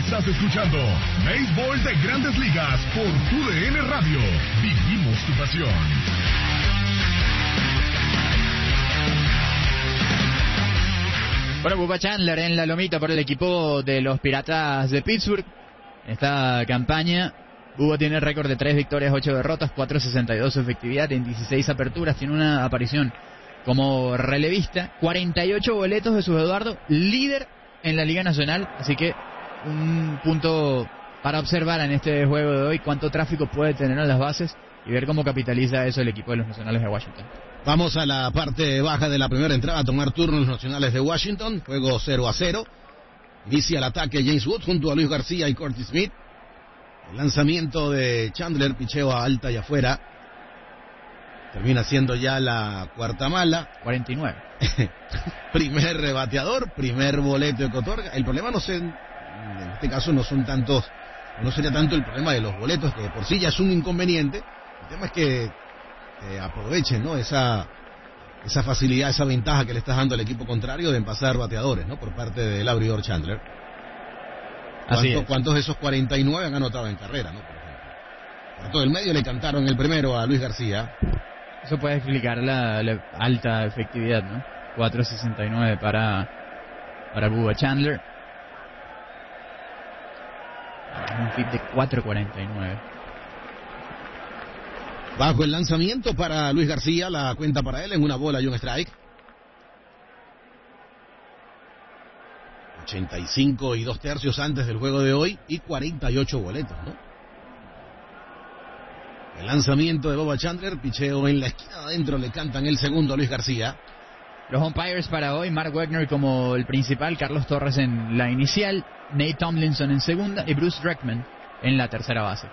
Estás escuchando Béisbol de Grandes Ligas por TUDN Radio. Vivimos tu pasión. Bueno, Bubba Chandler en la lomita por el equipo de los Piratas de Pittsburgh. En esta campaña, Bubba tiene récord de 3 victorias, 8 derrotas, 4.62 su efectividad en 16 aperturas. Tiene una aparición como relevista, 48 boletos de su Eduardo, líder en la Liga Nacional. Así que un punto para observar en este juego de hoy, cuánto tráfico puede tener en las bases y ver cómo capitaliza eso el equipo de los Nacionales de Washington. Vamos a la parte baja de la primera entrada a tomar turno los Nacionales de Washington. Juego 0-0. Inicia el ataque James Wood junto a Luis García y Curtis Smith. El lanzamiento de Chandler, picheo a alta y afuera. Termina siendo ya la cuarta mala. 49. Primer rebateador, primer boleto que otorga. El problema en este caso no sería tanto el problema de los boletos, que por sí ya es un inconveniente. El tema es que aprovechen, ¿no? Esa facilidad, esa ventaja que le estás dando al equipo contrario de pasar bateadores, ¿no? Por parte del abridor Chandler. ¿Cuántos de esos 49 han anotado en carrera, ¿no? Por ejemplo, por todo el medio le cantaron el primero a Luis García. Eso puede explicar la alta efectividad, ¿no? 4.69 para Bubba Chandler. Un flip de 4.49. Bajo el lanzamiento para Luis García, la cuenta para él en una bola y un strike. 85 2/3 antes del juego de hoy y 48 boletos, ¿no? El lanzamiento de Bubba Chandler, picheo en la esquina adentro, le cantan el segundo a Luis García. Los umpires para hoy, Mark Wegner como el principal, Carlos Torres en la inicial, Nate Tomlinson en segunda y Bruce Dreckman en la tercera base.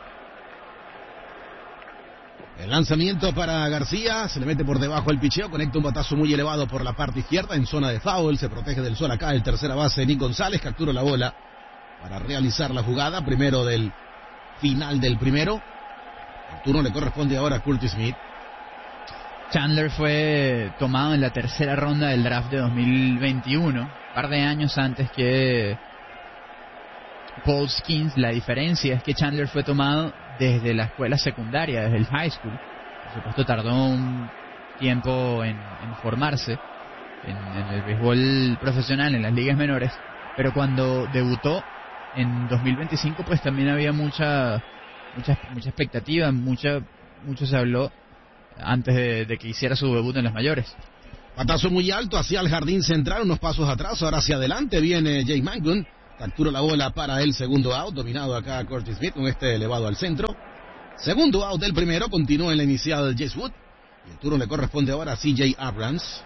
El lanzamiento para García, se le mete por debajo el picheo, conecta un batazo muy elevado por la parte izquierda en zona de foul, se protege del sol acá el tercera base Nick González, captura la bola para realizar la jugada, primero del final del primero. El turno le corresponde ahora a Curtis Smith. Chandler fue tomado en la tercera ronda del draft de 2021, un par de años antes que Paul Skeens. La diferencia es que Chandler fue tomado desde la escuela secundaria, desde el high school. Por supuesto tardó un tiempo en formarse en el béisbol profesional, en las ligas menores, pero cuando debutó en 2025 pues también había mucha expectativa, mucho se habló antes de que hiciera su debut en las mayores. Batazo muy alto hacia el jardín central, unos pasos atrás, ahora hacia adelante viene Jay Mangun. Captura la bola para el segundo out, dominado acá Curtis Smith con este elevado al centro. Segundo out del primero, continúa en la inicial James Wood. Y el turno le corresponde ahora a C.J. Abrams.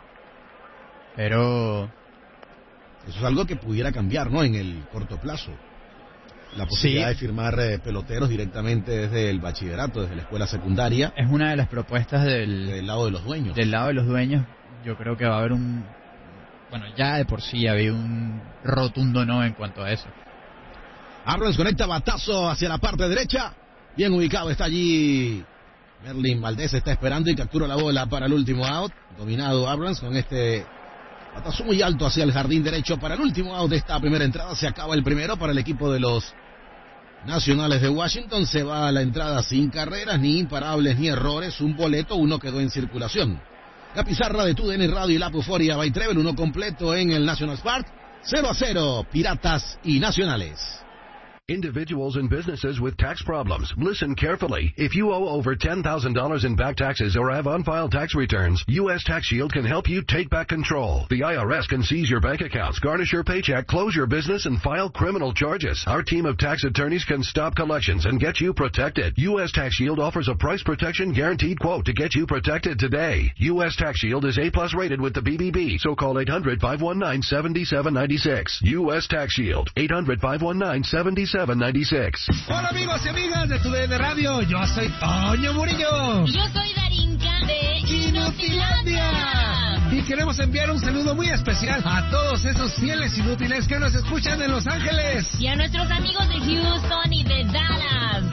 Pero eso es algo que pudiera cambiar, ¿no? En el corto plazo. La posibilidad de firmar peloteros directamente desde el bachillerato, desde la escuela secundaria. Es una de las propuestas del lado de los dueños. Del lado de los dueños, yo creo que va a haber ya de por sí había un rotundo no en cuanto a eso. Abrams conecta batazo hacia la parte derecha. Bien ubicado está allí. Merlin Valdés está esperando y captura la bola para el último out. Dominado Abrams con este batazo muy alto hacia el jardín derecho para el último out de esta primera entrada. Se acaba el primero para el equipo de los Nacionales de Washington. Se va a la entrada sin carreras, ni imparables, ni errores. Un boleto, uno quedó en circulación. La pizarra de TUDN Radio y la Puforia by Trevel, uno completo en el National Park. 0-0, Piratas y Nacionales. Individuals and businesses with tax problems, listen carefully. If you owe over $10,000 in back taxes or have unfiled tax returns, U.S. Tax Shield can help you take back control. The IRS can seize your bank accounts, garnish your paycheck, close your business, and file criminal charges. Our team of tax attorneys can stop collections and get you protected. U.S. Tax Shield offers a price protection guaranteed quote to get you protected today. U.S. Tax Shield is A+ rated with the BBB, so call 800-519-7796. U.S. Tax Shield, 800-519-7796. Hola amigos y amigas de TUDN Radio, yo soy Toño Murillo. Y yo soy Darinka de Inutilandia. Y queremos enviar un saludo muy especial a todos esos fieles inútiles que nos escuchan en Los Ángeles. Y a nuestros amigos de Houston y de Dallas.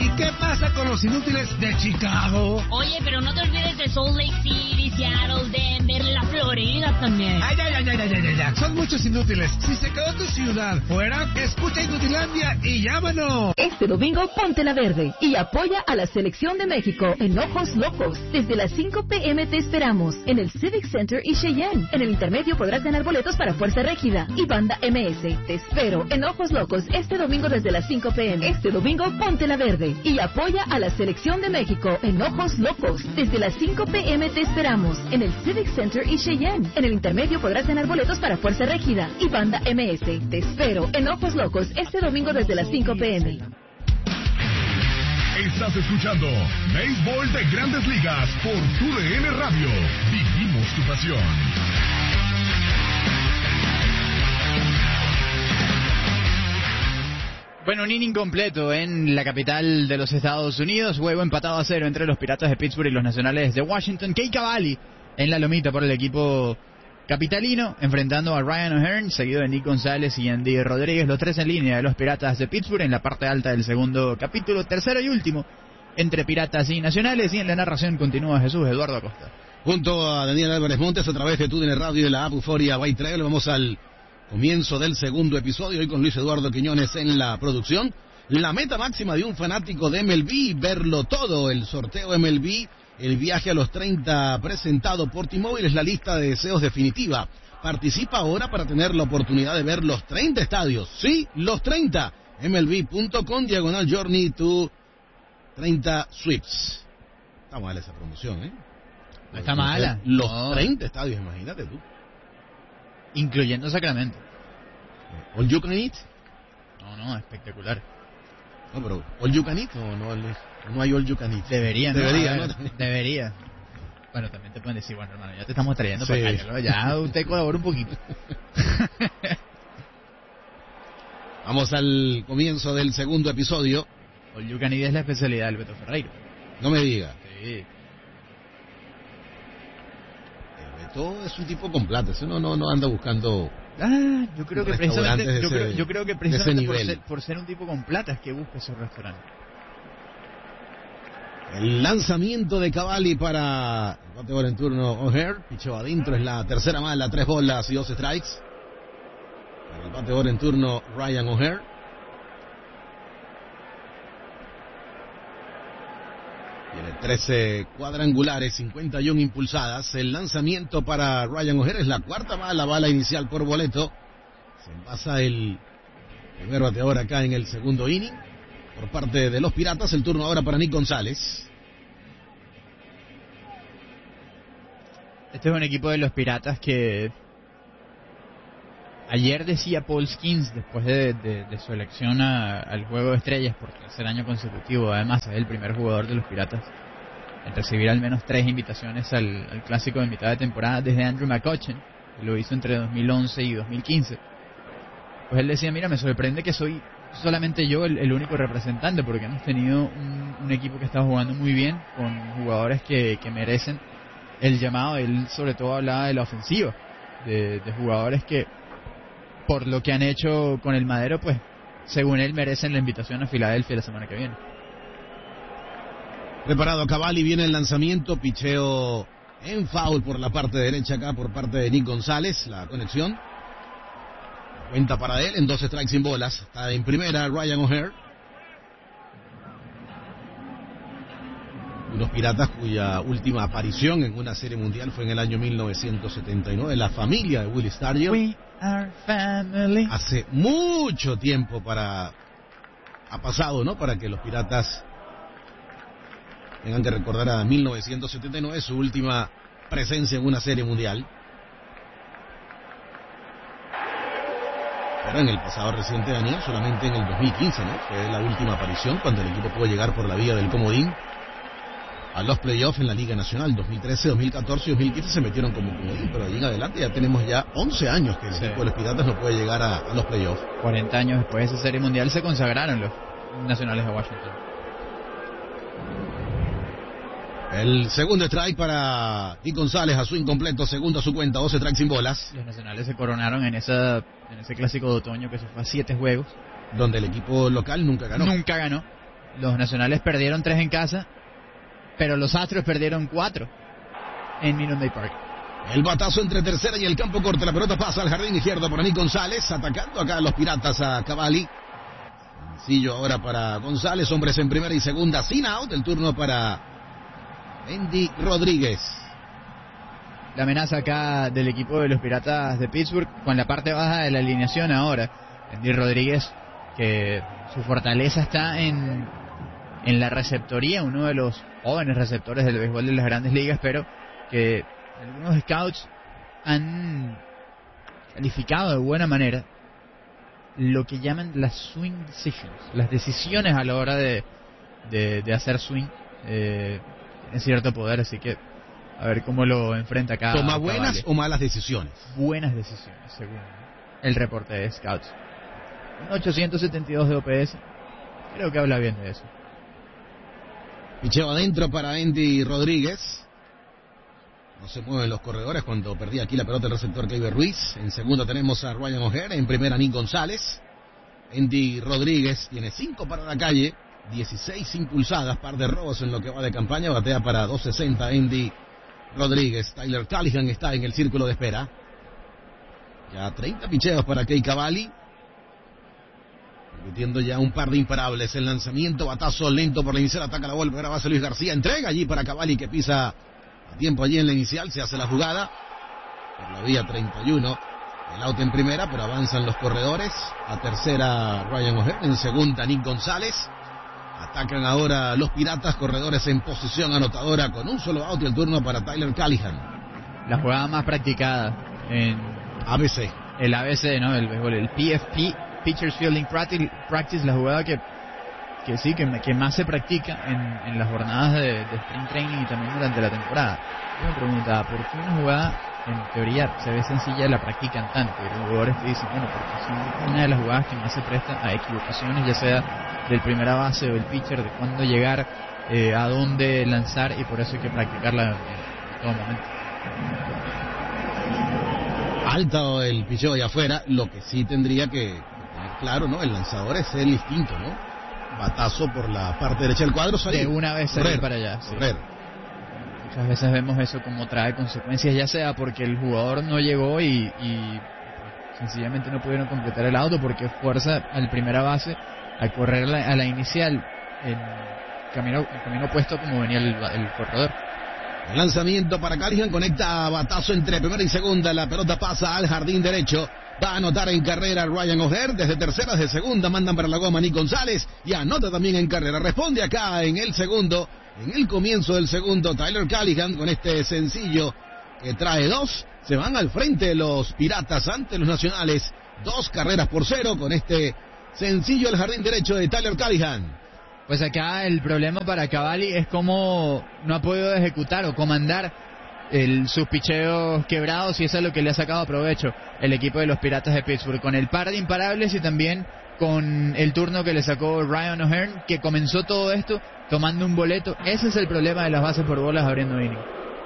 ¿Y qué pasa con los inútiles de Chicago? Oye, pero no te olvides de Salt Lake City, Seattle, Denver, la Florida también. Ay, ya. Son muchos inútiles. Si se quedó tu ciudad fuera, escucha Inutilandia y llámanos. Este domingo ponte la verde y apoya a la selección de México en Ojos Locos. Desde las 5 p.m. te esperamos en el Civic Center y Cheyenne. En el intermedio podrás ganar boletos para Fuerza Régida y Banda MS. Te espero en Ojos Locos este domingo desde las 5 p.m. Este domingo ponte la verde y apoya a la selección de México en Ojos Locos. Desde las 5 p.m. te esperamos en el Civic Center y Cheyenne. En el intermedio podrás ganar boletos para Fuerza Régida y Banda MS. Te espero en Ojos Locos este domingo desde las 5 p.m. Estás escuchando Béisbol de Grandes Ligas por TUDN Radio. Vivimos tu pasión. Bueno, un inning completo en la capital de los Estados Unidos. Juego empatado a 0 entre los Piratas de Pittsburgh y los Nacionales de Washington. Kei Cavalli en la lomita por el equipo capitalino, enfrentando a Ryan O'Hearn, seguido de Nick González y Andy Rodríguez, los tres en línea de los Piratas de Pittsburgh en la parte alta del segundo capítulo, tercero y último entre Piratas y Nacionales. Y en la narración continúa Jesús Eduardo Acosta. Junto a Daniel Álvarez Montes a través de TUDN Radio y la app Euforia By Trail. Vamos al comienzo del segundo episodio, hoy con Luis Eduardo Quiñones en la producción. La meta máxima de un fanático de MLB, verlo todo, el sorteo MLB, el viaje a los 30 presentado por T-Mobile es la lista de deseos definitiva. Participa ahora para tener la oportunidad de ver los 30 estadios. Sí, los 30. MLB.com/Journey to 30 Sweeps. Está mala esa promoción, ¿eh? No está mala. Los No. 30 estadios, imagínate tú. Incluyendo Sacramento. All you can eat. No, espectacular. No, pero all you can eat no hay all you can eat. Debería, ¿no? Debería. Bueno, también te pueden decir, bueno, hermano, ya te estamos trayendo Sí. para acá, ¿no? Ya usted colabora un poquito. Vamos al comienzo del segundo episodio. All you can eat es la especialidad del Beto Ferreira. No me diga. Sí. El Beto es un tipo con plata. Ese no anda buscando. Yo creo que Restaurantes precisamente, de ese- yo creo que de ese precisamente nivel. por ser un tipo con plata es que busca esos restaurantes. El lanzamiento de Cavalli para el bateador en turno O'Hearn. Pichó adentro, es la tercera mala, 3 bolas y 2 strikes. Para el bateador en turno Ryan O'Hearn. Tiene 13 cuadrangulares, 51 impulsadas. El lanzamiento para Ryan O'Hearn es la cuarta bala inicial por boleto. Se envasa el primer bateador acá en el segundo inning. Por parte de los Piratas, el turno ahora para Nick González. Este es un equipo de los Piratas que ayer decía Paul Skeens, después de su elección al Juego de Estrellas por tercer año consecutivo, además es el primer jugador de los Piratas en recibir al menos 3 invitaciones al clásico de mitad de temporada desde Andrew McCutchen, que lo hizo entre 2011 y 2015. Pues él decía, mira, me sorprende que soy solamente yo el único representante, porque hemos tenido un equipo que está jugando muy bien, con jugadores que merecen el llamado. Él sobre todo hablaba de la ofensiva, de jugadores que por lo que han hecho con el Madero, pues según él merecen la invitación a Filadelfia la semana que viene. Preparado Cavalli, viene el lanzamiento, picheo en foul por la parte derecha acá por parte de Nick González, la conexión. Cuenta para él en 2 strikes sin bolas. Está en primera Ryan O'Hearn. Unos Piratas cuya última aparición en una serie mundial fue en el año 1979. La familia de Willie Stargell. We are family. Hace mucho tiempo ha pasado, ¿no? Para que los Piratas tengan que recordar a 1979, su última presencia en una serie mundial. Pero en el pasado reciente, Daniel, solamente en el 2015, ¿no? Fue la última aparición cuando el equipo pudo llegar por la vía del comodín a los playoffs en la Liga Nacional. 2013, 2014 y 2015 se metieron como comodín, pero ahí en adelante ya tenemos ya 11 años que el equipo de los Piratas no puede llegar a los playoffs. 40 años después de esa serie mundial se consagraron los Nacionales de Washington. El segundo strike para Nick González, a su incompleto, segundo a su cuenta, 12 strikes sin bolas. Los Nacionales se coronaron en ese clásico de otoño que se fue a 7 juegos. Donde el equipo local nunca ganó. Nunca ganó. Los Nacionales perdieron 3 en casa, pero los Astros perdieron 4 en Minute Maid Park. El batazo entre tercera y el campo corto. La pelota pasa al jardín izquierdo por Aní González, atacando acá a los Piratas a Cavalli. Sencillo ahora para González, hombres en primera y segunda sin out. El turno para Endy Rodríguez. La amenaza acá del equipo de los Piratas de Pittsburgh con la parte baja de la alineación ahora. Endy Rodríguez, que su fortaleza está en la receptoría, uno de los jóvenes receptores del béisbol de las Grandes Ligas, pero que algunos scouts han calificado de buena manera lo que llaman las swing decisions, las decisiones a la hora de hacer swing. Tiene cierto poder, así que a ver cómo lo enfrenta acá. ¿Toma buenas o malas decisiones? Buenas decisiones, según el reporte de scouts. 872 de OPS, creo que habla bien de eso. Picheo adentro para Endy Rodríguez. No se mueven los corredores cuando perdía aquí la pelota el receptor Keiber Ruiz. En segundo tenemos a Ryan O'Hearn. En primera Aní González. Endy Rodríguez tiene 5 para la calle, 16 impulsadas, par de robos en lo que va de campaña. Batea para 260 Endy Rodríguez. Tyler Callihan está en el círculo de espera. Ya 30 picheos para Kei Cavalli. Metiendo ya un par de imparables. El lanzamiento, batazo lento por la inicial. Ataca la bola, primera base Luis García. Entrega allí para Cavalli, que pisa a tiempo allí en la inicial. Se hace la jugada por la vía 31. El out en primera, pero avanzan los corredores. A tercera Ryan O'Hearn. En segunda Aní González. Atacan ahora los Piratas. Corredores en posición anotadora con un solo out y el turno para Tyler Callihan. La jugada más practicada en ABC. El ABC, ¿no? El béisbol, el PFP, Pitchers Fielding Practice, la jugada que más se practica en las jornadas de Spring Training y también durante la temporada. Yo me preguntaba, ¿por qué una jugada en teoría se ve sencilla la practican tanto? Y los jugadores te dicen, bueno, porque es una de las jugadas que más se presta a equivocaciones, ya sea del primera base o del pitcher, de cuándo llegar, a dónde lanzar, y por eso hay que practicarla en todo momento. Alto el picheo de afuera, lo que sí tendría que tener claro, ¿no? El lanzador es el instinto, ¿no? Batazo por la parte derecha del cuadro, salir. De una vez salir para allá. Correr. Sí. Muchas veces vemos eso como trae consecuencias, ya sea porque el jugador no llegó y sencillamente no pudieron completar el auto, porque fuerza al primera base a correr a la inicial en camino opuesto como venía el corredor. El lanzamiento para Callihan, conecta batazo entre primera y segunda, la pelota pasa al jardín derecho. Va a anotar en carrera Ryan O'Hearn, desde tercera, desde segunda, mandan para la goma Aní González y anota también en carrera. Responde acá en el segundo, en el comienzo del segundo, Tyler Callihan con este sencillo que trae 2. Se van al frente los Piratas ante los Nacionales, 2-0 con este sencillo al jardín derecho de Tyler Callihan. Pues acá el problema para Cavalli es cómo no ha podido ejecutar o comandar sus picheos quebrados, y eso es lo que le ha sacado provecho el equipo de los Piratas de Pittsburgh, con el par de imparables y también con el turno que le sacó Ryan O'Hearn, que comenzó todo esto tomando un boleto. Ese es el problema de las bases por bolas abriendo inning.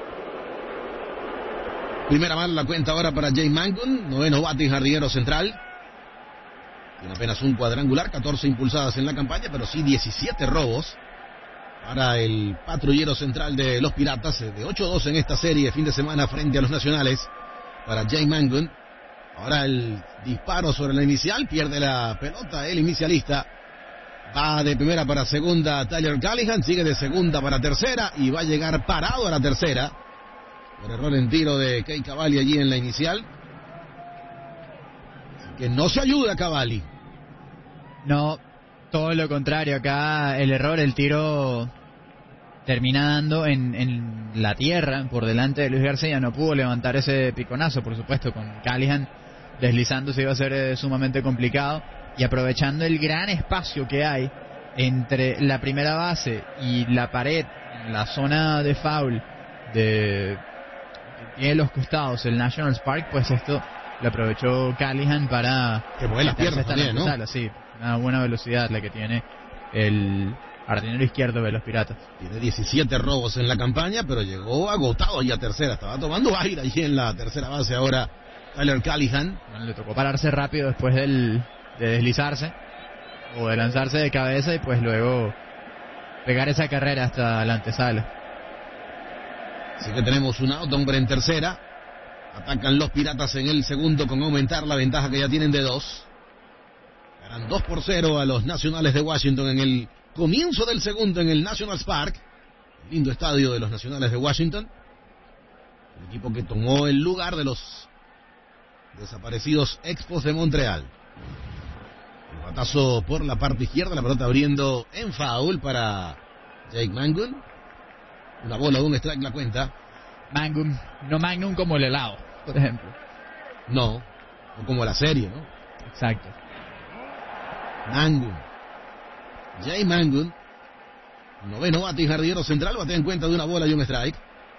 Primera mano la cuenta ahora para Jay Mangun, noveno bate y jardinero central. Tiene apenas un cuadrangular, 14 impulsadas en la campaña, pero sí 17 robos para el patrullero central de los Piratas, de 8-2 en esta serie fin de semana frente a los Nacionales para Jay Mangun. Ahora el disparo sobre la inicial, pierde la pelota el inicialista. Va de primera para segunda Tyler Callihan, sigue de segunda para tercera y va a llegar parado a la tercera por error en tiro de Kei Cavalli allí en la inicial. Que no se ayuda a Cavalli. No, todo lo contrario. Acá el error, el tiro termina dando en la tierra por delante de Luis García. No pudo levantar ese piconazo, por supuesto, con Callihan deslizándose iba a ser sumamente complicado. Y aprovechando el gran espacio que hay entre la primera base y la pared, en la zona de foul de los costados, el Nationals Park, pues esto lo aprovechó Callihan para que mueve las piernas también, ¿no? Sala, sí, una buena velocidad la que tiene el jardinero izquierdo de los Piratas. Tiene 17 robos en la campaña, pero llegó agotado allí a tercera. Estaba tomando aire allí en la tercera base ahora Tyler Callihan. Bueno, le tocó pararse rápido después de deslizarse o de lanzarse de cabeza, y pues luego pegar esa carrera hasta la antesala. Así que tenemos un out, hombre en tercera. Atacan los Piratas en el segundo con aumentar la ventaja que ya tienen de 2. Ganan 2-0 a los Nacionales de Washington en el comienzo del segundo en el Nationals Park. El lindo estadio de los Nacionales de Washington. El equipo que tomó el lugar de los desaparecidos Expos de Montreal. El batazo por la parte izquierda, la pelota abriendo en foul para Jake Mangum. Una bola, un strike la cuenta. Mangum, no Magnum como el helado, por ejemplo. No, o como la serie, ¿no? Exacto. Mangum. Jay Mangum. Noveno bate y jardinero central, bate en cuenta de una bola y un strike.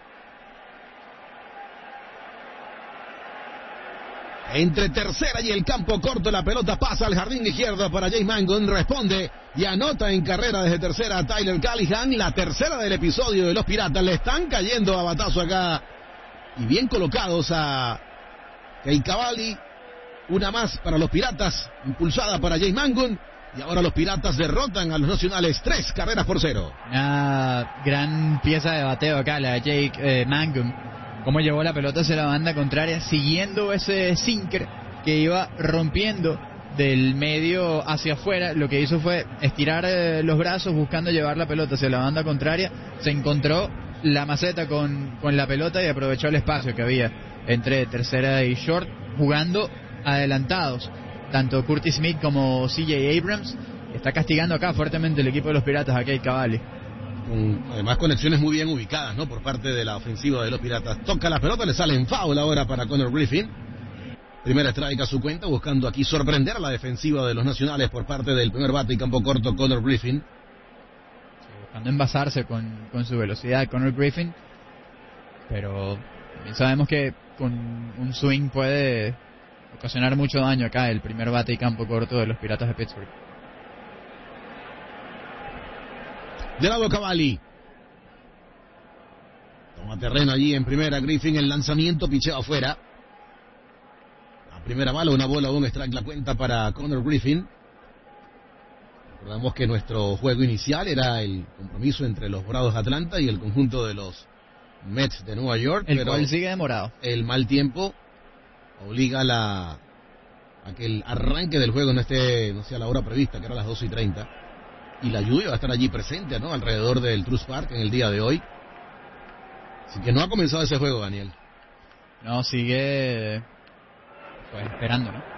Entre tercera y el campo corto, la pelota pasa al jardín izquierdo para Jay Mangum. Responde y anota en carrera desde tercera a Tyler Callihan. La tercera del episodio de los Piratas. Le están cayendo a batazo acá. Y bien colocados a Kei Cavalli. Una más para los Piratas, impulsada para Jay Mangum. Y ahora los Piratas derrotan a los Nacionales 3-0. Una gran pieza de bateo acá, la de Jake Mangum. Cómo llevó la pelota hacia la banda contraria, siguiendo ese sinker que iba rompiendo del medio hacia afuera. Lo que hizo fue estirar los brazos buscando llevar la pelota hacia la banda contraria. Se encontró la maceta con la pelota y aprovechó el espacio que había entre tercera y short, jugando adelantados. Tanto Curtis Smith como CJ Abrams. Está castigando acá fuertemente el equipo de los Piratas a Kei Cavalli. Además conexiones muy bien ubicadas, ¿no? Por parte de la ofensiva de los Piratas. Toca la pelota, le sale en foul ahora para Connor Griffin. Primera strike a su cuenta, buscando aquí sorprender a la defensiva de los Nacionales por parte del primer bate y campo corto Connor Griffin. Sí, buscando envasarse con su velocidad Connor Griffin. Pero también sabemos que con un swing puede ocasionar mucho daño acá el primer bate y campo corto de los Piratas de Pittsburgh. De lado Cavalli. Toma terreno allí en primera Griffin, el lanzamiento, picheo afuera. La primera bala, una bola, un strike la cuenta para Connor Griffin. Recordamos que nuestro juego inicial era el compromiso entre los Bravos de Atlanta y el conjunto de los Mets de Nueva York. El cual sigue demorado. El mal tiempo obliga a que el arranque del juego no sea a la hora prevista, que era las 2:30. Y la lluvia va a estar allí presente, ¿no? Alrededor del Truist Park en el día de hoy. Así que no ha comenzado ese juego, Daniel. No, sigue pues esperando, ¿no?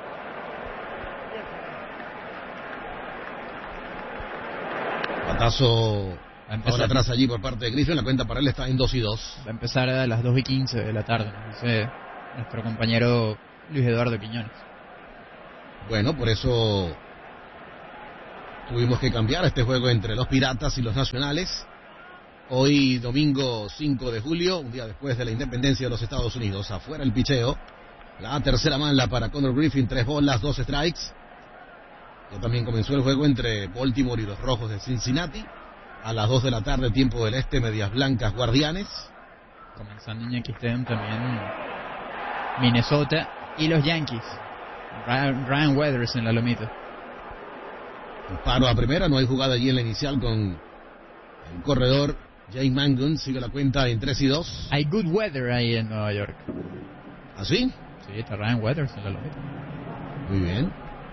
Batazo ahora atrás allí por parte de Griffin. La cuenta para él está en 2-2. Va a empezar a las 2:15 de la tarde, nos dice nuestro compañero Luis Eduardo Quiñones. Bueno, por eso tuvimos que cambiar este juego entre los Piratas y los Nacionales. Hoy, domingo 5 de julio, un día después de la independencia de los Estados Unidos. Afuera el picheo. La tercera mala para Connor Griffin, 3 bolas, 2 strikes. Ya también comenzó el juego entre Baltimore y los Rojos de Cincinnati. A las 2 de la tarde, tiempo del este, Medias Blancas Guardianes. Comenzando en Yankee Stadium también Minnesota y los Yankees. Ryan Weathers en la lomita. Disparo a primera, no hay jugada allí en la inicial con el corredor Jay Mangum. Sigue la cuenta en 3-2. Hay good weather ahí en Nueva York. ¿Así? Sí, está Ryan Weathers en la lomita. Muy bien.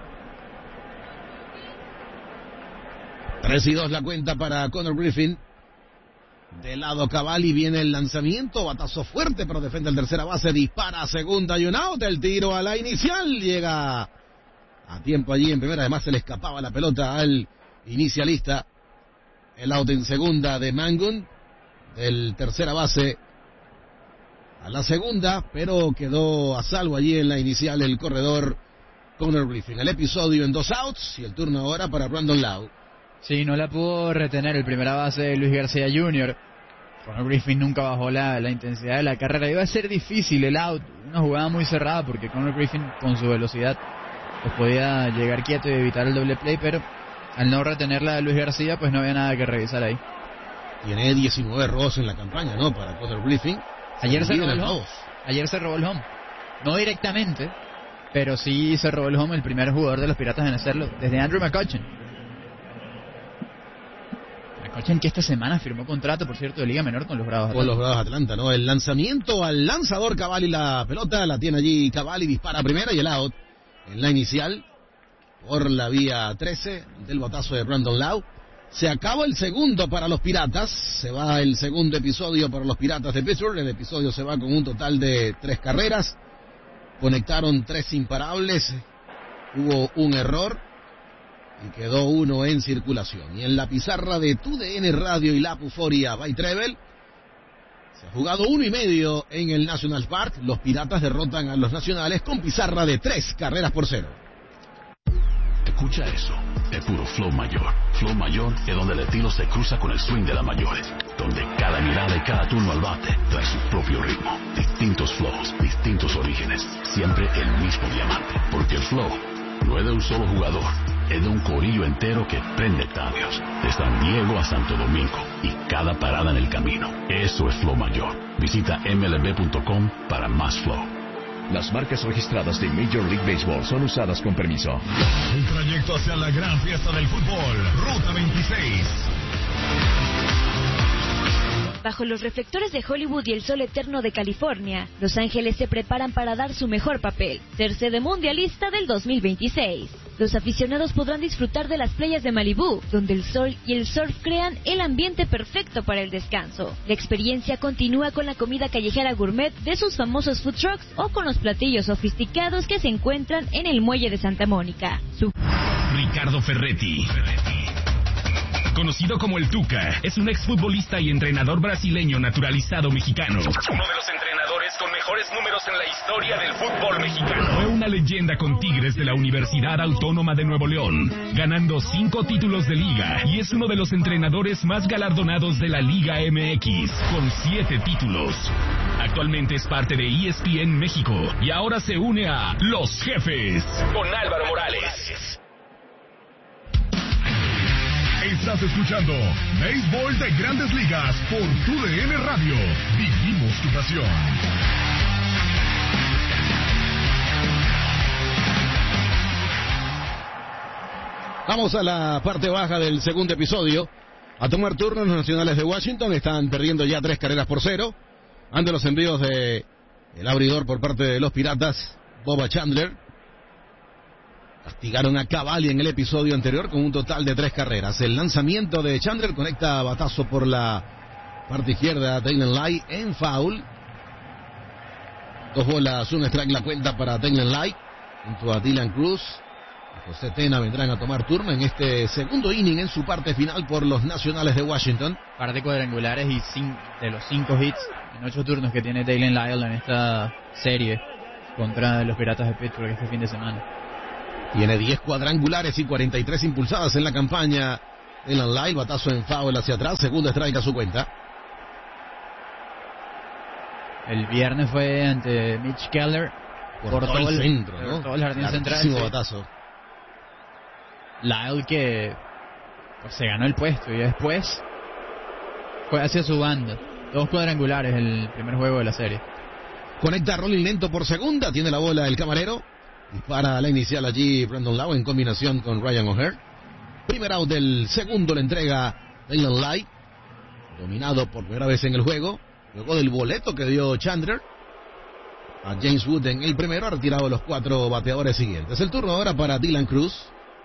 3-2 la cuenta para Connor Griffin. De lado Cavalli viene el lanzamiento, batazo fuerte, pero defiende el tercera base, dispara a segunda y un out. El tiro a la inicial llega a tiempo allí en primera. Además se le escapaba la pelota al inicialista. El out en segunda de Mangum, del tercera base a la segunda, pero quedó a salvo allí en la inicial el corredor Connor Griffin. El episodio en 2 outs y el turno ahora para Brandon Lowe. Sí, no la pudo retener el primera base de Luis García Jr. Connor Griffin nunca bajó la intensidad de la carrera. Iba a ser difícil el out, una jugada muy cerrada porque Connor Griffin con su velocidad pues podía llegar quieto y evitar el doble play, pero al no retenerla de Luis García pues no había nada que revisar ahí. Tiene 19 robos en la campaña, ¿no? Para Connor Griffin. Ayer se robó el home. No directamente, pero sí se robó el home, el primer jugador de los Piratas en hacerlo desde Andrew McCutchen. Ochen, que esta semana firmó contrato, por cierto, de Liga Menor con los Bravos Atlanta. Con los Bravos Atlanta, ¿no? El lanzamiento al lanzador Cavalli, la pelota la tiene allí Cavalli, dispara primera y el out en la inicial por la vía 13 del batazo de Brandon Lowe. Se acaba el segundo para los Piratas, se va el segundo episodio para los Piratas de Pittsburgh. El episodio se va con un total de 3 carreras, conectaron 3 imparables, hubo un error y quedó uno en circulación. Y en la pizarra de TUDN Radio y la Puforia by Treble, se ha jugado 1.5 en el National Park. Los Piratas derrotan a los Nacionales con pizarra de 3 carreras por 0. Escucha eso, es puro flow mayor. Flow mayor es donde el estilo se cruza con el swing de las mayores, donde cada mirada y cada turno al bate trae su propio ritmo. Distintos flows, distintos orígenes, siempre el mismo diamante. Porque el flow no es de un solo jugador, es de un corillo entero que prende estadios, de San Diego a Santo Domingo y cada parada en el camino. Eso es flow mayor. Visita mlb.com para más flow. Las marcas registradas de Major League Baseball son usadas con permiso. Un trayecto hacia la gran fiesta del fútbol, Ruta 26. Bajo los reflectores de Hollywood y el sol eterno de California, Los Ángeles se preparan para dar su mejor papel, ser sede mundialista del 2026. Los aficionados podrán disfrutar de las playas de Malibú, donde el sol y el surf crean el ambiente perfecto para el descanso. La experiencia continúa con la comida callejera gourmet de sus famosos food trucks o con los platillos sofisticados que se encuentran en el muelle de Santa Mónica. Ricardo Ferretti, conocido como el Tuca, es un exfutbolista y entrenador brasileño naturalizado mexicano. Uno de los entrenadores con mejores números en la historia del fútbol mexicano. Fue una leyenda con Tigres de la Universidad Autónoma de Nuevo León, ganando 5 títulos de liga, y es uno de los entrenadores más galardonados de la Liga MX, con 7 títulos. Actualmente es parte de ESPN México y ahora se une a Los Jefes con Álvaro Morales. Estás escuchando Béisbol de Grandes Ligas por TUDN Radio. Vivimos tu pasión. Vamos a la parte baja del segundo episodio. A tomar turno los Nacionales de Washington. Están perdiendo ya 3 carreras por 0. Ante los envíos de el abridor por parte de los Piratas, Bubba Chandler. Castigaron a Cavalli en el episodio anterior con un total de 3 carreras. El lanzamiento de Chandler conecta batazo por la parte izquierda. Dylan Light en foul. 2 bolas, 1 strike la cuenta para Dylan Light. Junto a Dylan Cruz y José Tena vendrán a tomar turno en este segundo inning en su parte final por los Nacionales de Washington. Par de cuadrangulares y de los 5 hits en 8 turnos que tiene Dylan Lyle en esta serie contra los Piratas de Pittsburgh este fin de semana. Tiene 10 cuadrangulares y 43 impulsadas en la campaña. Dylan Lyle, batazo en foul hacia atrás, segundo strike a su cuenta. El viernes fue ante Mitch Keller por todo el centro, ¿no? Todo el jardín central. Sí. Batazo. Lyle que pues, se ganó el puesto y después fue hacia su banda. 2 cuadrangulares el primer juego de la serie. Conecta rolling lento por segunda, tiene la bola el camarero. Dispara la inicial allí Brandon Lowe en combinación con Ryan O'Hearn. Primer out del segundo le entrega Dylan Light, dominado por primera vez en el juego. Luego del boleto que dio Chandler a James Wood en el primero, ha retirado los 4 bateadores siguientes. El turno ahora para Dylan Cruz.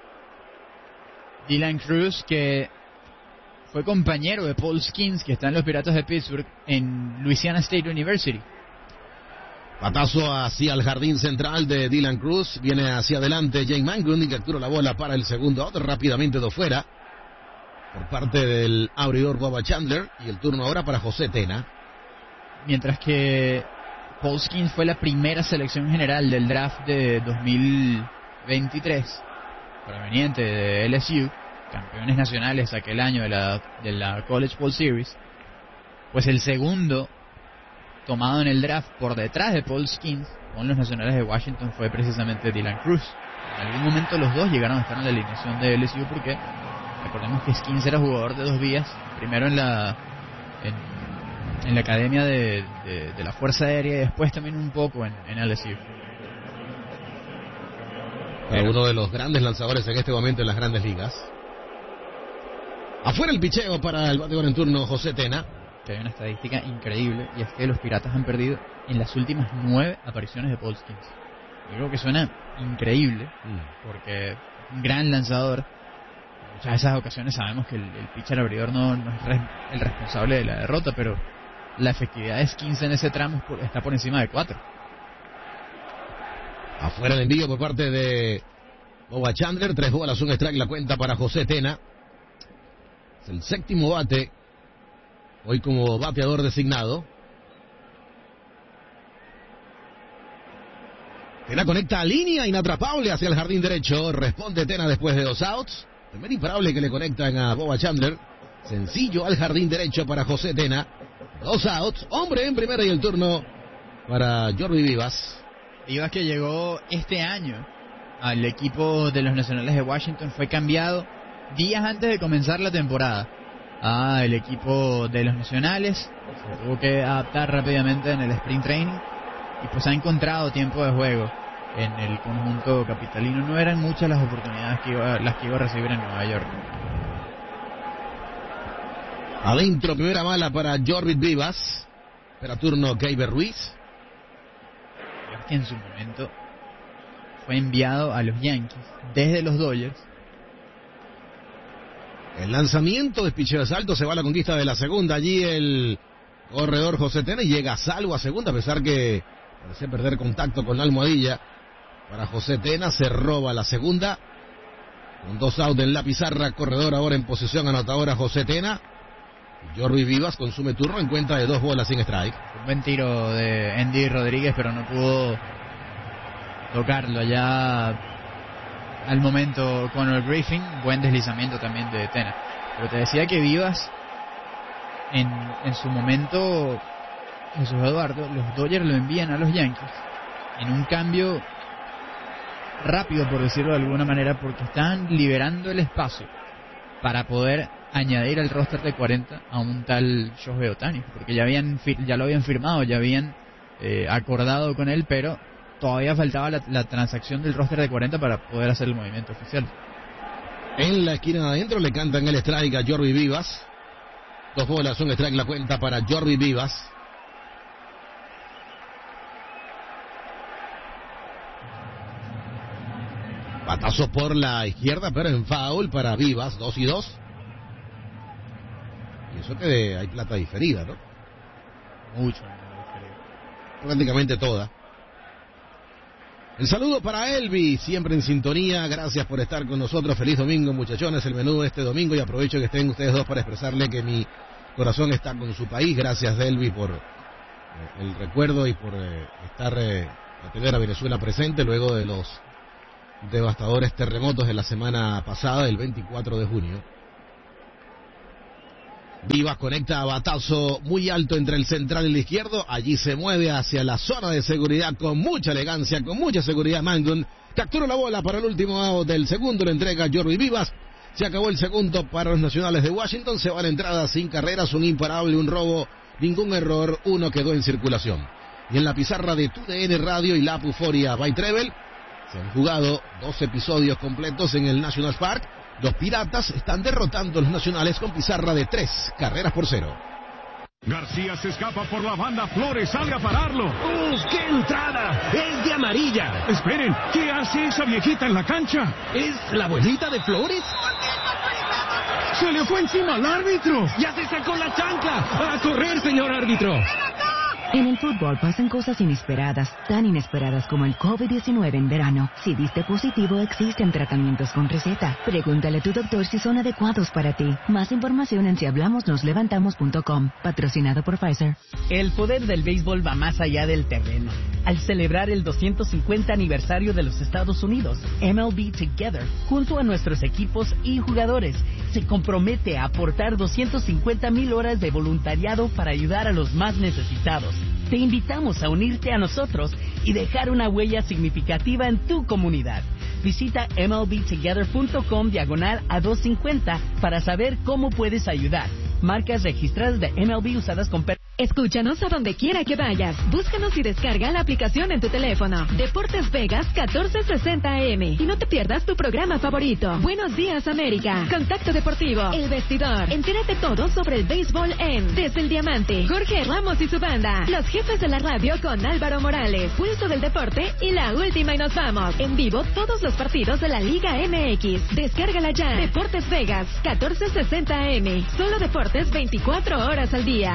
Dylan Cruz, que fue compañero de Paul Skeens, que está en los Piratas de Pittsburgh, en Louisiana State University. Batazo hacia el jardín central de Dylan Cruz. Viene hacia adelante Jane Mangun y captura la bola para el segundo out. Rápidamente de fuera por parte del abridor Bubba Chandler. Y el turno ahora para José Tena. Mientras que Paul Skeens fue la primera selección general del draft de 2023, proveniente de LSU, campeones nacionales aquel año de la College World Series, pues el segundo tomado en el draft por detrás de Paul Skeens con los Nacionales de Washington fue precisamente Dylan Cruz. En algún momento los dos llegaron a estar en la alineación de LSU porque recordemos que Skeens era jugador de 2 vías, primero en la academia de la Fuerza Aérea y después también un poco en LSU. Uno de los grandes lanzadores en este momento en las Grandes Ligas. Afuera el picheo para el bateador en turno, José Tena. Que hay una estadística increíble, y es que los Piratas han perdido en las últimas 9 apariciones de Paul Skeens. Yo creo que suena increíble, porque un gran lanzador. En muchas de esas ocasiones sabemos que el pitcher abridor no es el responsable de la derrota, pero la efectividad de Skeens en ese tramo está por encima de 4. Afuera el envío por parte de Boba Chandler. 3 bolas, 1 strike, la cuenta para José Tena. Es el séptimo bate hoy como bateador designado. Tena conecta a línea inatrapable hacia el jardín derecho. Responde Tena después de 2 outs. Primer imparable que le conectan a Boba Chandler. Sencillo al jardín derecho para José Tena. 2 outs. Hombre en primera y el turno para Jordi Vivas. Vivas, que llegó este año al equipo de los Nacionales de Washington, fue cambiado días antes de comenzar la temporada al equipo de los Nacionales. Se tuvo que adaptar rápidamente en el Spring Training y pues ha encontrado tiempo de juego en el conjunto capitalino. No eran muchas las oportunidades que iba a recibir en Nueva York. Adentro, primera mala para Jordi Vivas. Espera turno Keiber Ruiz. Que en su momento fue enviado a los Yankees desde los Dodgers. El lanzamiento de picheo salto, se va a la conquista de la segunda. Allí el corredor José Tena y llega a salvo a segunda, a pesar que parece perder contacto con la almohadilla. Para José Tena se roba la segunda. Con 2 outs en la pizarra, corredor ahora en posición anotadora José Tena. Jordi Vivas consume turno en cuenta de 2 bolas sin strike. Un buen tiro de Andy Rodríguez, pero no pudo tocarlo allá al momento con el Griffin. Buen deslizamiento también de Tena. Pero te decía que Vivas en su momento, Jesús Eduardo, los Dodgers lo envían a los Yankees en un cambio rápido, por decirlo de alguna manera, porque están liberando el espacio para poder añadir al roster de 40 a un tal Shohei Ohtani, porque ya lo habían firmado, ya habían acordado con él, pero todavía faltaba la transacción del roster de 40 para poder hacer el movimiento oficial. En la esquina de adentro le cantan el strike a Jordi Vivas. 2 bolas, 1 strike, la cuenta para Jordi Vivas. Batazo por la izquierda, pero en foul para Vivas. 2-2. Y eso que hay plata diferida, ¿no? Mucho. Prácticamente toda. El saludo para Elvi, siempre en sintonía. Gracias por estar con nosotros. Feliz domingo, muchachones. El menú de este domingo, y aprovecho que estén ustedes dos para expresarle que mi corazón está con su país. Gracias, Elvi, por el recuerdo y por tener a Venezuela presente luego de los devastadores terremotos de la semana pasada, el 24 de junio. Vivas conecta a batazo muy alto entre el central y el izquierdo. Allí se mueve hacia la zona de seguridad con mucha elegancia, con mucha seguridad. Mangun captura la bola para el último out del segundo. Le entrega a Jordi Vivas. Se acabó el segundo para los Nacionales de Washington. Se va a la entrada sin carreras, un imparable, un robo, ningún error. Uno quedó en circulación. Y en la pizarra de TUDN Radio y la Puforia by Treble se han jugado 2 episodios completos en el National Park. Los Piratas están derrotando a los Nacionales con pizarra de 3-0. García se escapa por la banda, Flores sale a pararlo. ¡Uf, qué entrada! ¡Es de amarilla! Esperen, ¿qué hace esa viejita en la cancha? ¿Es la abuelita de Flores? ¡Se le fue encima al árbitro! ¡Ya se sacó la chancla! ¡A correr, señor árbitro! En el fútbol pasan cosas inesperadas, tan inesperadas como el COVID-19 en verano. Si diste positivo, existen tratamientos con receta. Pregúntale a tu doctor si son adecuados para ti. Más información en sihablamosnoslevantamos.com. Patrocinado por Pfizer. El poder del béisbol va más allá del terreno. Al celebrar el 250 aniversario de los Estados Unidos, MLB Together, junto a nuestros equipos y jugadores, se compromete a aportar 250,000 horas de voluntariado para ayudar a los más necesitados. Te invitamos a unirte a nosotros y dejar una huella significativa en tu comunidad. Visita MLBtogether.com/a250 para saber cómo puedes ayudar. marcas registradas de MLB usadas con... Escúchanos a donde quiera que vayas. Búscanos y descarga la aplicación en tu teléfono. Deportes Vegas 1460 AM. Y no te pierdas tu programa favorito. Buenos días, América. Contacto Deportivo. El Vestidor. Entérate todo sobre el béisbol en Desde el Diamante. Jorge Ramos y su banda. Los jefes de la radio con Álvaro Morales. Pulso del deporte y la última y nos vamos. En vivo todos los partidos de la Liga MX. Descárgala ya. Deportes Vegas 1460 AM. Solo deportes 24 horas al día.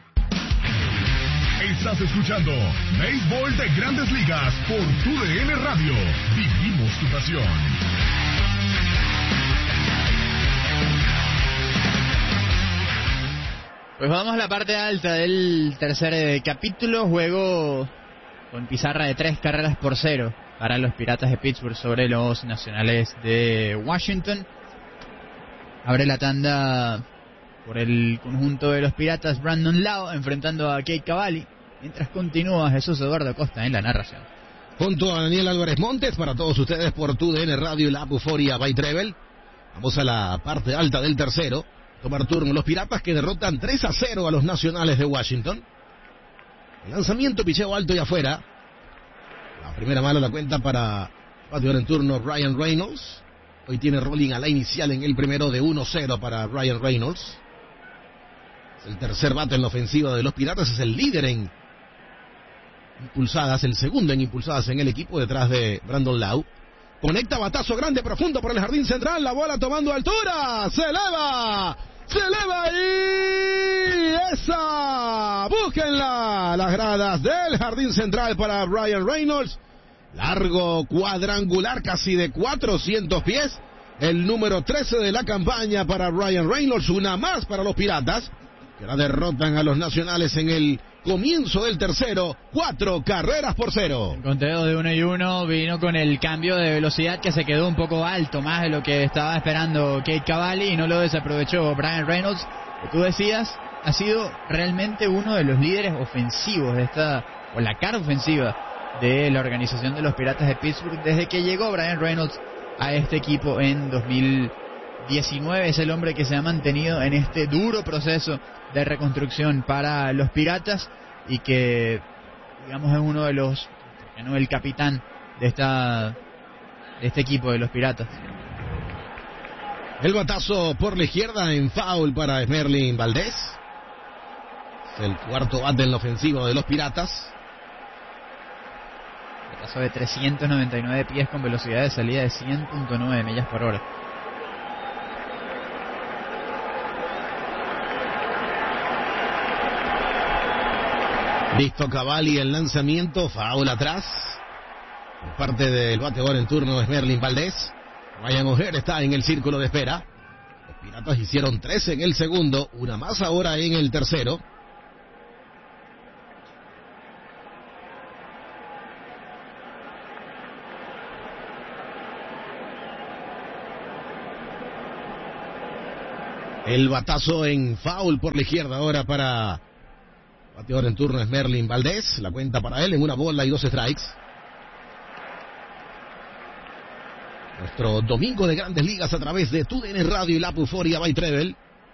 Estás escuchando Béisbol de Grandes Ligas por TUDN Radio. Vivimos tu pasión. Pues vamos a la parte alta del tercer capítulo. Juego con pizarra de 3-0 para los Piratas de Pittsburgh sobre los Nacionales de Washington. Abre la tanda por el conjunto de los Piratas Brandon Lowe enfrentando a Cade Cavalli, mientras continúa Jesús Eduardo Costa en la narración. Junto a Daniel Álvarez Montes, para todos ustedes por TUDN Radio y la Euforia by Treble. Vamos a la parte alta del tercero. Tomar turno los Piratas que derrotan 3-0 a los Nacionales de Washington. El lanzamiento, picheo alto y afuera. La primera mala la cuenta para bateador en turno Ryan Reynolds. Hoy tiene rolling a la inicial en el primero de 1-0 para Ryan Reynolds. Es el tercer bate en la ofensiva de los Piratas, es el líder en impulsadas, el segundo en impulsadas en el equipo detrás de Brandon Lowe. Conecta batazo grande, profundo por el jardín central, la bola tomando altura, se eleva y esa, búsquenla, las gradas del jardín central para Ryan Reynolds. Largo cuadrangular casi de 400 pies, el número 13 de la campaña para Ryan Reynolds, una más para los Piratas, que la derrotan a los Nacionales en el comienzo del tercero, 4-0. El conteo de 1-1 vino con el cambio de velocidad que se quedó un poco alto, más de lo que estaba esperando Cade Cavalli, y no lo desaprovechó Ryan Reynolds. Que tú decías, ha sido realmente uno de los líderes ofensivos de o la cara ofensiva de la organización de los Piratas de Pittsburgh desde que llegó Ryan Reynolds a este equipo en 2019. Es el hombre que se ha mantenido en este duro proceso de reconstrucción para los Piratas y que, digamos, es uno de los, no, el capitán de este equipo de los Piratas. El batazo por la izquierda en foul para Esmerlin Valdés. Es el cuarto bate en la ofensiva de los Piratas. Batazo de 399 pies con velocidad de salida de 100.9 millas por hora. Listo Cavalli, el lanzamiento, foul atrás. Por parte del bateador en turno Esmerlin Valdés. Ryan O'Hearn está en el círculo de espera. Los Piratas hicieron 13 en el segundo, una más ahora en el tercero. El batazo en foul por la izquierda ahora para bateador en turno es Esmerlin Valdés. La cuenta para él en 1 bola y 2 strikes. Nuestro domingo de Grandes Ligas a través de TUDN Radio y la Euforia by Treble.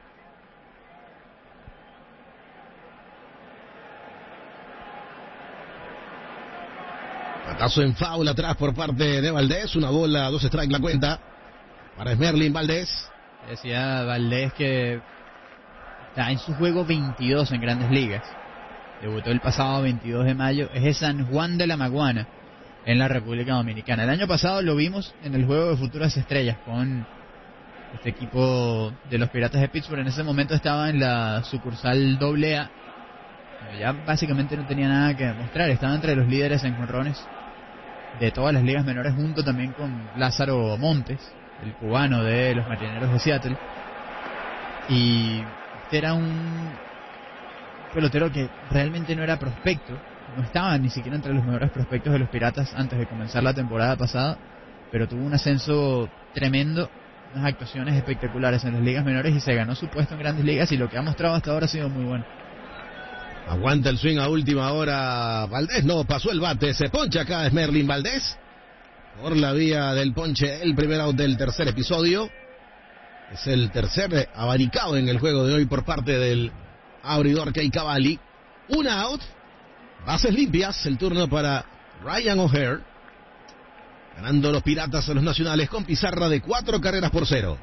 Batazo en foul atrás por parte de Valdés. 1 bola, 2 strikes la cuenta para Esmerlin Valdés. Decía Valdés que está en su juego 22 en Grandes Ligas. Debutó el pasado 22 de mayo. Es de San Juan de la Maguana, en la República Dominicana. El año pasado lo vimos en el juego de Futuras Estrellas con este equipo de los Piratas de Pittsburgh. En ese momento estaba en la sucursal AA. Ya básicamente no tenía nada que demostrar. Estaba entre los líderes en jonrones de todas las ligas menores, junto también con Lázaro Montes, el cubano de los Marineros de Seattle. Y este era un pelotero que realmente no era prospecto, no estaba ni siquiera entre los mejores prospectos de los Piratas antes de comenzar la temporada pasada, pero tuvo un ascenso tremendo, unas actuaciones espectaculares en las ligas menores y se ganó su puesto en Grandes Ligas, y lo que ha mostrado hasta ahora ha sido muy bueno. Aguanta el swing a última hora Valdés, no pasó el bate, se poncha acá Esmerlin Valdés por la vía del ponche, el primer out del tercer episodio. Es el tercer abanicado en el juego de hoy por parte del abridor Kei Cavalli. Una out, bases limpias, el turno para Ryan O'Hare. Ganando los Piratas a los Nacionales con pizarra de 4-0.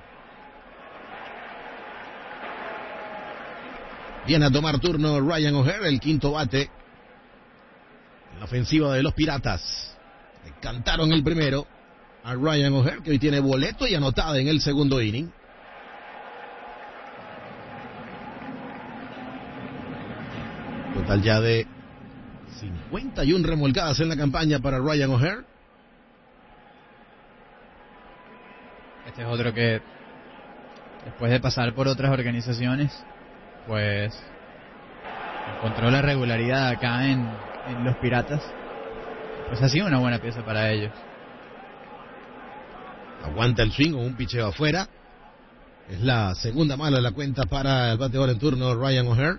Viene a tomar turno Ryan O'Hare, el quinto bate en la ofensiva de los Piratas. Le cantaron el primero a Ryan O'Hare, que hoy tiene boleto y anotada en el segundo inning. Total ya de 51 remolcadas en la campaña para Ryan O'Hare. Este es otro que, después de pasar por otras organizaciones, pues encontró la regularidad acá en los Piratas. Pues ha sido una buena pieza para ellos. Aguanta el swing con un picheo afuera. Es la segunda mala de la cuenta para el bateador en turno Ryan O'Hare.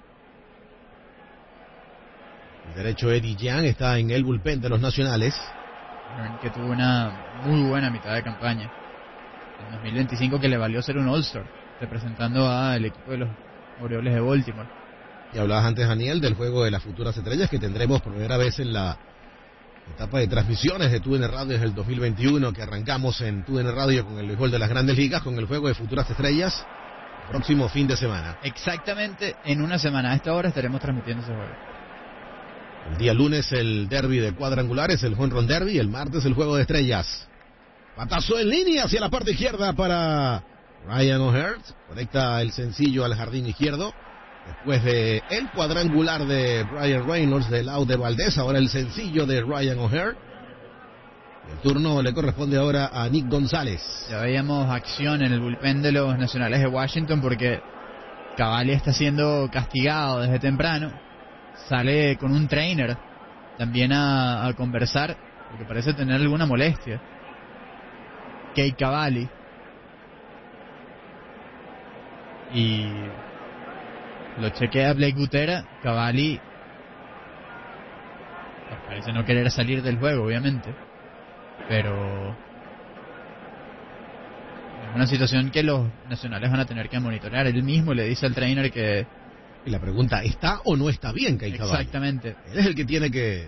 El derecho Eddie Yang está en el bullpen de los Nacionales, que tuvo una muy buena mitad de campaña en 2025, que le valió ser un All-Star, representando al equipo de los Orioles de Baltimore. Y hablabas antes, Daniel, del juego de las futuras estrellas que tendremos por primera vez en la etapa de transmisiones de TUDN Radio desde el 2021, que arrancamos en TUDN Radio con el béisbol de las Grandes Ligas, con el juego de futuras estrellas próximo fin de semana. Exactamente en una semana a esta hora estaremos transmitiendo ese juego. El día lunes el derby de cuadrangulares, el home run derby, el martes el juego de estrellas. Patazo en línea hacia la parte izquierda para Ryan O'Hare. Conecta el sencillo al jardín izquierdo. Después de el cuadrangular de Brian Reynolds del out de Valdés, ahora el sencillo de Ryan O'Hare. El turno le corresponde ahora a Nick González. Ya veíamos acción en el bullpen de los Nacionales de Washington porque Cavalli está siendo castigado desde temprano. Sale con un trainer también a conversar porque parece tener alguna molestia. Kei Cavalli. Y lo chequea Blake Gutera. Cavalli pues parece no querer salir del juego, obviamente, pero es una situación que los Nacionales van a tener que monitorear. Él mismo le dice al trainer que... Y la pregunta, ¿está o no está bien Kei Cavalli? Exactamente. Él es el que tiene que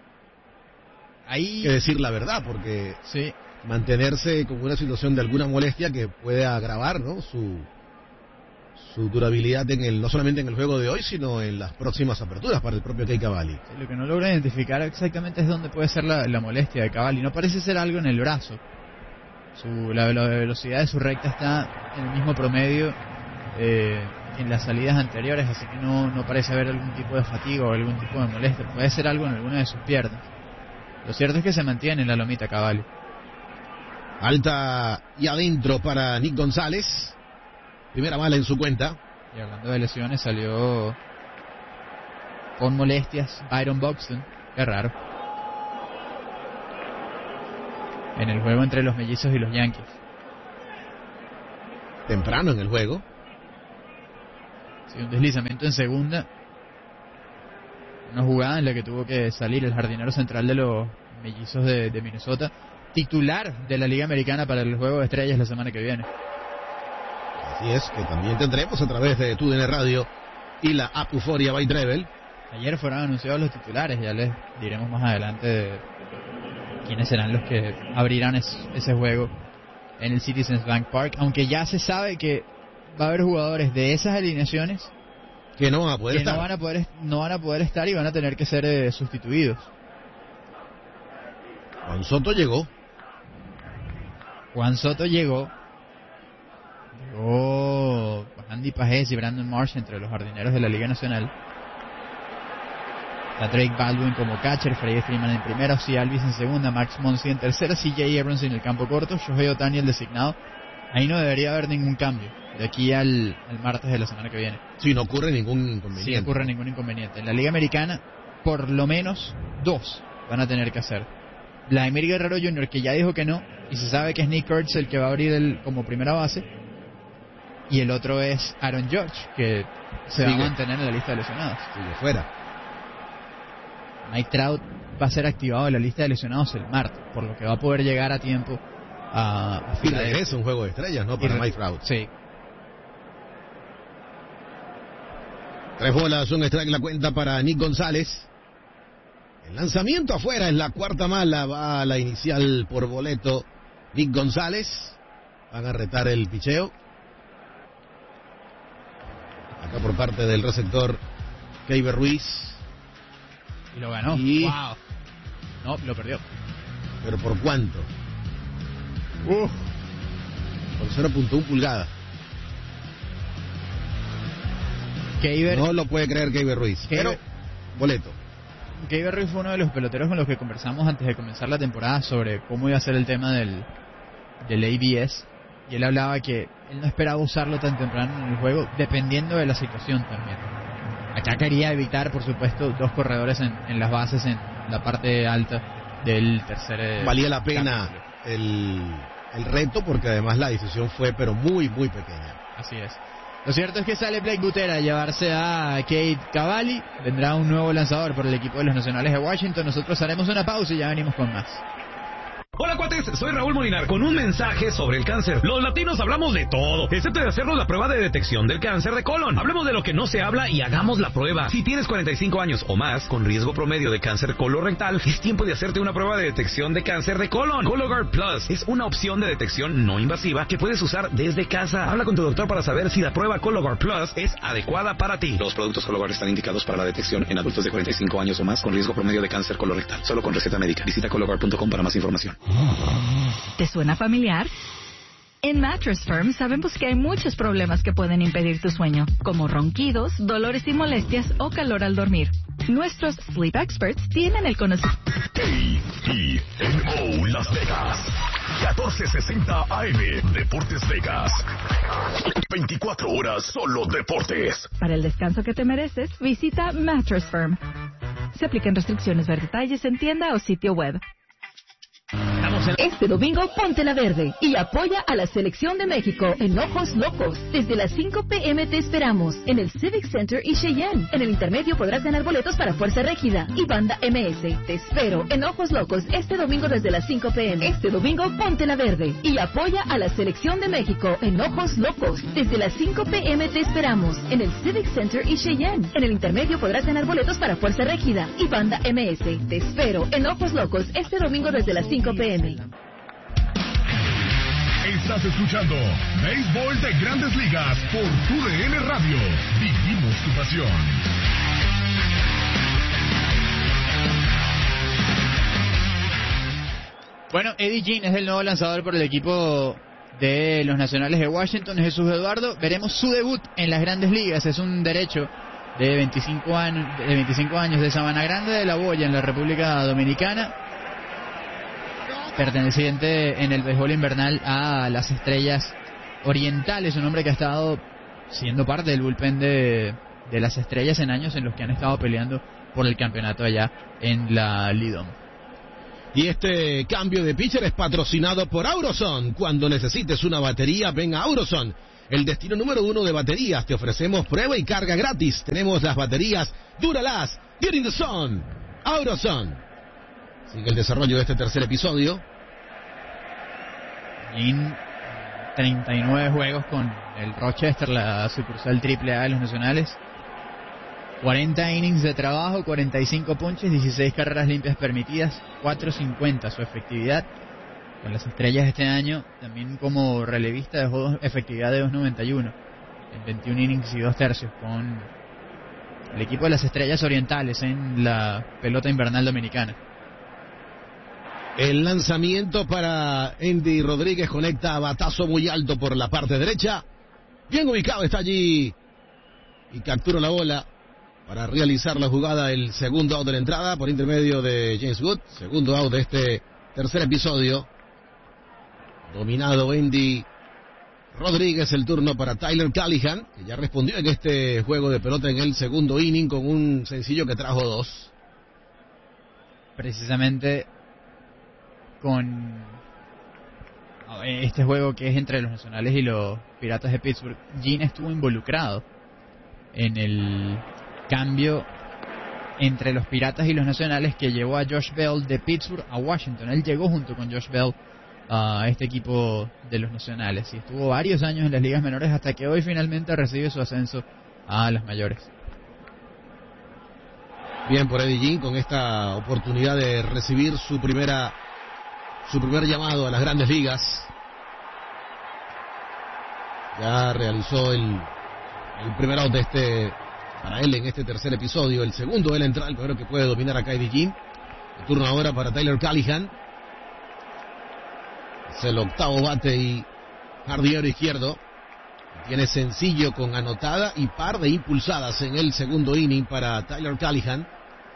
decir la verdad, porque sí, mantenerse con una situación de alguna molestia que puede agravar, ¿no?, su durabilidad no solamente en el juego de hoy, sino en las próximas aperturas para el propio Kei Cavalli. Sí, lo que no logra identificar exactamente es dónde puede ser la molestia de Cavalli. No parece ser algo en el brazo. La velocidad de su recta está en el mismo promedio en las salidas anteriores, así que no parece haber algún tipo de fatiga o algún tipo de molestia. Puede ser algo en alguna de sus piernas. Lo cierto es que se mantiene en la lomita Cavalli. Alta y adentro para Nick González. Primera mala en su cuenta. Y hablando de lesiones, salió con molestias Byron Buxton. Qué raro. En el juego entre los Mellizos y los Yankees. Temprano en el juego. Sí, un deslizamiento en segunda. Una jugada en la que tuvo que salir el jardinero central de los Mellizos de Minnesota, titular de la Liga Americana para el juego de estrellas la semana que viene. Así es, que también tendremos a través de TUDN Radio y la app Euforia by Treble. Ayer fueron anunciados los titulares, ya les diremos más adelante de quiénes serán los que abrirán ese juego en el Citizens Bank Park, aunque ya se sabe que va a haber jugadores de esas alineaciones que no van a poder estar. No van a poder estar y van a tener que ser sustituidos. Juan Soto llegó. Andy Pajés y Brandon Marsh entre los jardineros de la Liga Nacional. Está Drake Baldwin como catcher, Freddie Freeman en primera, Ozzie Albies en segunda, Max Muncy en tercera, CJ Abrams en el campo corto, Shohei Ohtani el designado. Ahí no debería haber ningún cambio de aquí al martes de la semana que viene. Si no ocurre ningún inconveniente. En la Liga Americana, por lo menos 2 van a tener que hacer. Vladimir Guerrero Jr., que ya dijo que no, y se sabe que es Nick Kurtz el que va a abrir como primera base. Y el otro es Aaron Judge, que se va a mantener en la lista de lesionados. Sigue fuera. Mike Trout va a ser activado en la lista de lesionados el martes, por lo que va a poder llegar a tiempo a Filadelfia. Es un juego de estrellas, ¿no? Para Mike Trout. Sí, 3 bolas, un strike la cuenta para Nick González. El lanzamiento afuera es la cuarta mala, va a la inicial por boleto Nick González. Van a retar el picheo. Acá por parte del receptor Keiber Ruiz. Y lo ganó. Wow. No, lo perdió. ¿Pero por cuánto? Por 0.1 pulgadas. Keiber, no lo puede creer Keiber Ruiz. Pero boleto. Keiber Ruiz fue uno de los peloteros con los que conversamos antes de comenzar la temporada sobre cómo iba a ser el tema del ABS. Y él hablaba que él no esperaba usarlo tan temprano en el juego, dependiendo de la situación también. Acá quería evitar, por supuesto, 2 corredores en las bases en la parte alta del tercer. Valía la pena el reto, porque además la decisión fue pero muy pequeña. Así es. Lo cierto es que sale Blake Butera a llevarse a Cade Cavalli. Vendrá un nuevo lanzador por el equipo de los Nacionales de Washington. Nosotros haremos una pausa y ya venimos con más. Hola cuates, soy Raúl Molinar con un mensaje sobre el cáncer. Los latinos hablamos de todo, excepto de hacernos la prueba de detección del cáncer de colon. Hablemos de lo que no se habla y hagamos la prueba. Si tienes 45 años o más, con riesgo promedio de cáncer colorectal, es tiempo de hacerte una prueba de detección de cáncer de colon. Cologuard Plus es una opción de detección no invasiva que puedes usar desde casa. Habla con tu doctor para saber si la prueba Cologuard Plus es adecuada para ti. Los productos Cologuard están indicados para la detección en adultos de 45 años o más con riesgo promedio de cáncer colorectal. Solo con receta médica. Visita Cologuard.com para más información. ¿Te suena familiar? En Mattress Firm sabemos que hay muchos problemas que pueden impedir tu sueño, como ronquidos, dolores y molestias o calor al dormir. Nuestros Sleep Experts tienen el conocimiento. KENO Las Vegas, 1460 AM, Deportes Vegas. 24 horas solo deportes. Para el descanso que te mereces, visita Mattress Firm. Se aplican restricciones, ver detalles en tienda o sitio web. Este domingo ponte la verde y apoya a la selección de México en Ojos Locos. Desde las 5 p.m. te esperamos en el Civic Center y Cheyenne. En el intermedio podrás ganar boletos para Fuerza Régida y Banda MS. Te espero en Ojos Locos este domingo desde las 5 p.m. Este domingo ponte la verde y apoya a la selección de México en Ojos Locos. Desde las 5 p.m. te esperamos en el Civic Center y Cheyenne. En el intermedio podrás ganar boletos para Fuerza Régida y Banda MS. Te espero en Ojos Locos este domingo desde las 5 p.m. Estás escuchando Béisbol de Grandes Ligas por TUDN Radio. Vivimos tu pasión. Bueno, Eddie Jean es el nuevo lanzador por el equipo de los Nacionales de Washington. Jesús Eduardo, veremos su debut en las Grandes Ligas. Es un derecho de 25 años de Sabana Grande de la Boya en la República Dominicana, perteneciente en el béisbol invernal a las Estrellas Orientales, un hombre que ha estado siendo parte del bullpen de las Estrellas en años en los que han estado peleando por el campeonato allá en la Lidom. Y este cambio de pitcher es patrocinado por Auroson. Cuando necesites una batería, ven a Auroson, el destino número 1 de baterías. Te ofrecemos prueba y carga gratis. Tenemos las baterías Duralast, Get in the Sun, Auroson. Sigue el desarrollo de este tercer episodio. En 39 juegos con el Rochester, la sucursal AAA de los Nacionales. 40 innings de trabajo, 45 ponches, 16 carreras limpias permitidas, 4.50 su efectividad. Con las Estrellas este año, también como relevista dejó efectividad de 2.91 en 21 innings y 2 tercios con el equipo de las Estrellas Orientales en la pelota invernal dominicana. El lanzamiento para Andy Rodríguez, conecta a batazo muy alto por la parte derecha. Bien ubicado está allí y captura la bola para realizar la jugada, el segundo out de la entrada por intermedio de James Wood. Segundo out de este tercer episodio. Dominado Andy Rodríguez, el turno para Tyler Callihan, que ya respondió en este juego de pelota en el segundo inning con un sencillo que trajo 2. Precisamente con este juego que es entre los Nacionales y los Piratas de Pittsburgh, Jean estuvo involucrado en el cambio entre los Piratas y los Nacionales que llevó a Josh Bell de Pittsburgh a Washington. Él llegó junto con Josh Bell a este equipo de los Nacionales y estuvo varios años en las ligas menores hasta que hoy finalmente recibe su ascenso a las mayores. Bien por Eddie Jean con esta oportunidad de recibir su primer llamado a las grandes ligas. Ya realizó el primer out para él en este tercer episodio. El segundo él entra, el primero que puede dominar acá Eddie Jean. El turno ahora para Tyler Callihan. Es el octavo bate y jardinero izquierdo. Tiene sencillo con anotada y par de impulsadas en el segundo inning para Tyler Callihan.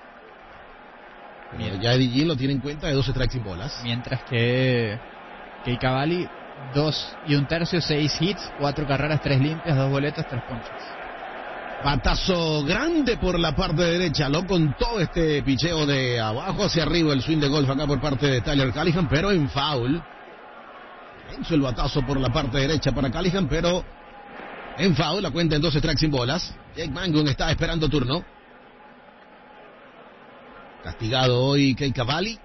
Ya Eddie Jean lo tiene en cuenta de 2 strikes sin bolas. Mientras que Kei Cavalli, 2 1/3, 6 hits, 4 carreras, 3 limpias, 2 boletas, 3 ponches. Batazo grande por la parte derecha. Lo contó este picheo de abajo hacia arriba, el swing de golf acá por parte de Tyler Callihan, pero en foul. Hizo el batazo por la parte derecha para Callihan, pero en foul. La cuenta en 2 strikes sin bolas. Jake Mangum está esperando turno. Castigado hoy Kei Cavalli.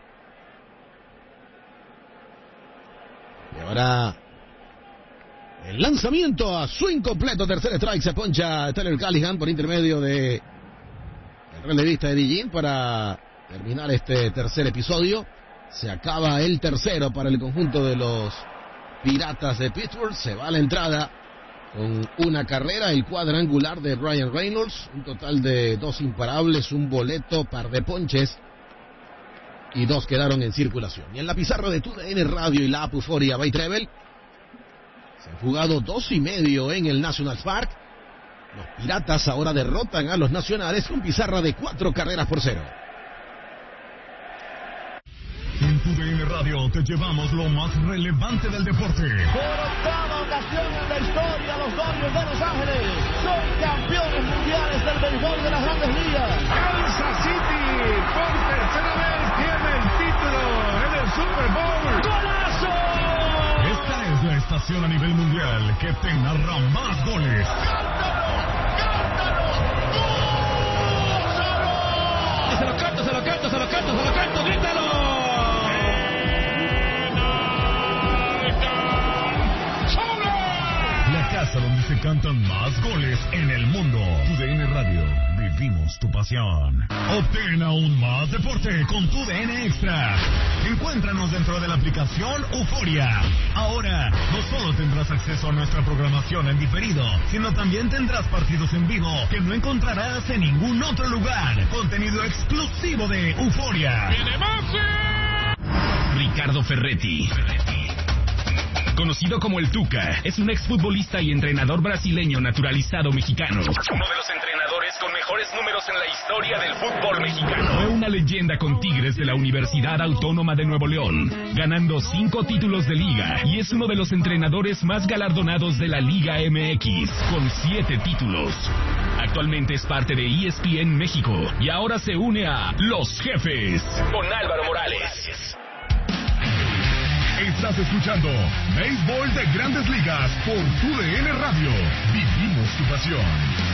Y ahora el lanzamiento a swing completo, tercer strike, se poncha Tyler Callihan por intermedio de el relevista Eddie Jean para terminar este tercer episodio. Se acaba el tercero para el conjunto de los Piratas de Pittsburgh. Se va a la entrada con una carrera, el cuadrangular de Ryan Reynolds, un total de 2 imparables, un boleto, par de ponches y 2 quedaron en circulación. Y en la pizarra de TUDN Radio y la app Euforia by Treble se han jugado 2:30 en el National Park. Los Piratas ahora derrotan a los Nacionales con pizarra de 4-0. En TUDN Radio te llevamos lo más relevante del deporte. Por octava ocasión en la historia, los Dodgers de Los Ángeles son campeones mundiales del béisbol de las Grandes Ligas. Kansas City por tercera vez tiene el título en el Super Bowl. ¡Golazo! Esta es la estación a nivel mundial que te narra más goles. ¡Cántalo! ¡Gózalo! Se lo canto, grítalo. La casa donde se cantan más goles en el mundo. TUDN Radio, vivimos tu pasión. Obtén aún más deporte con TUDN Extra. Encuéntranos dentro de la aplicación Euforia. Ahora, no solo tendrás acceso a nuestra programación en diferido, sino también tendrás partidos en vivo que no encontrarás en ningún otro lugar. Contenido exclusivo de Euforia. ¡Viene más! Ricardo Ferretti, conocido como el Tuca, es un exfutbolista y entrenador brasileño naturalizado mexicano. Uno de los entrenadores con mejores números en la historia del fútbol mexicano. Fue una leyenda con Tigres de la Universidad Autónoma de Nuevo León, ganando 5 títulos de liga, y es uno de los entrenadores más galardonados de la Liga MX, con 7 títulos. Actualmente es parte de ESPN México y ahora se une a Los Jefes con Álvaro Morales. Estás escuchando Béisbol de Grandes Ligas por TUDN Radio. Vivimos tu pasión.